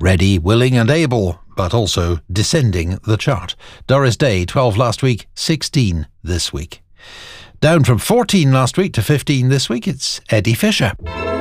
Ready, willing and able, but also descending the chart. Doris Day, 12 last week, 16 this week. Down from 14 last week to 15 this week, it's Eddie Fisher.